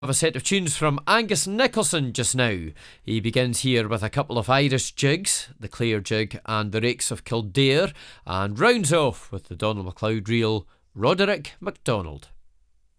Have a set of tunes from Angus Nicholson just now. He begins here with a couple of Irish jigs, the Clare Jig and the Rakes of Kildare, and rounds off with the Donald MacLeod reel, Roderick MacDonald.